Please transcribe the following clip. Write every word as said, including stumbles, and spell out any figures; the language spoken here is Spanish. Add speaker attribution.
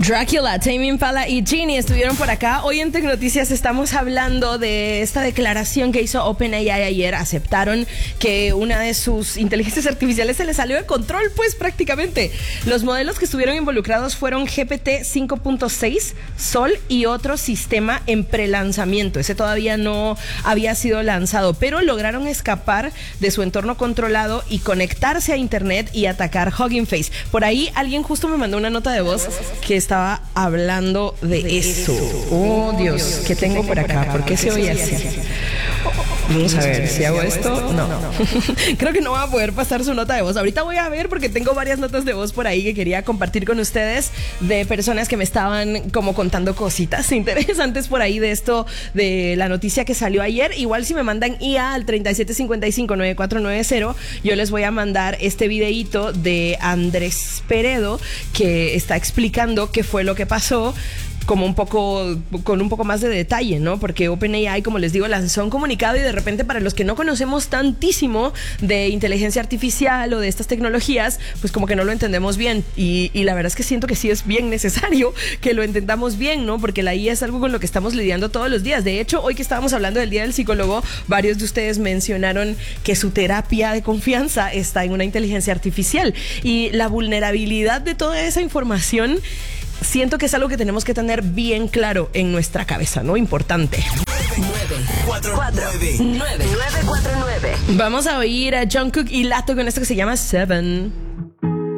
Speaker 1: Dracula, Tame Impala y Genie estuvieron por acá. Hoy en Tecnoticias estamos hablando de esta declaración que hizo OpenAI ayer. Aceptaron que una de sus inteligencias artificiales se le salió de control, pues prácticamente. Los modelos que estuvieron involucrados fueron G P T cinco punto seis, Sol y otro sistema en prelanzamiento. Ese todavía no había sido lanzado, pero lograron escapar de su entorno controlado y conectarse a internet y atacar Hugging Face. Por ahí alguien justo me mandó una nota de voz que estaba hablando de, de eso. eso. Oh, Dios, oh, Dios ¿qué tengo por acá? acá? ¿Por qué se oye así? Vamos a ver, si hago esto, no. no. Creo que no va a poder pasar su nota de voz. Ahorita voy a ver porque tengo varias notas de voz por ahí que quería compartir con ustedes de personas que me estaban como contando cositas interesantes por ahí de esto, de la noticia que salió ayer. Igual si me mandan I A al treinta y siete cincuenta y cinco noventa y cuatro noventa, yo les voy a mandar este videíto de Andrés Peredo que está explicando qué fue lo que pasó, como un poco, con un poco más de detalle, ¿no? Porque OpenAI, como les digo, lanzó un comunicado y de repente para los que no conocemos tantísimo de inteligencia artificial o de estas tecnologías, pues como que no lo entendemos bien. Y, y la verdad es que siento que sí es bien necesario que lo entendamos bien, ¿no? Porque la I A es algo con lo que estamos lidiando todos los días. De hecho, hoy que estábamos hablando del Día del Psicólogo, varios de ustedes mencionaron que su terapia de confianza está en una inteligencia artificial. Y la vulnerabilidad de toda esa información siento que es algo que tenemos que tener bien claro en nuestra cabeza, ¿no? Importante.
Speaker 2: nueve cuatro nueve nueve nueve cuatro nueve.
Speaker 1: Vamos a oír a Jungkook y Lato con esto que se llama Seven.